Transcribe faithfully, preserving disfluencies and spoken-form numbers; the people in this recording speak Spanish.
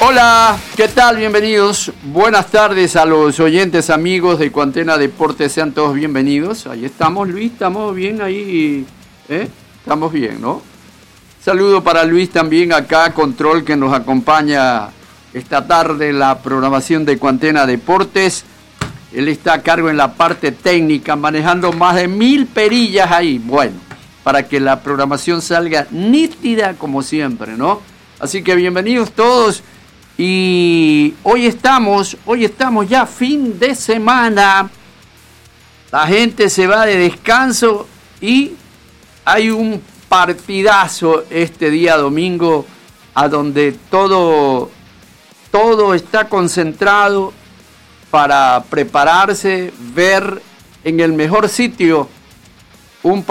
Hola, ¿qué tal? Bienvenidos. Buenas tardes a los oyentes amigos de Cuantena Deportes, sean todos bienvenidos. Ahí estamos, Luis, estamos bien ahí, ¿eh? Estamos bien, ¿no? Saludo para Luis también acá, Control, que nos acompaña esta tarde en la programación de Cuantena Deportes. Él está a cargo en la parte técnica, manejando más de mil perillas ahí. Bueno, para que la programación salga nítida como siempre, ¿no? Así que bienvenidos todos. Y hoy estamos, hoy estamos ya fin de semana. La gente se va de descanso y hay un partidazo este día domingo a donde todo, todo está concentrado para prepararse, ver en el mejor sitio un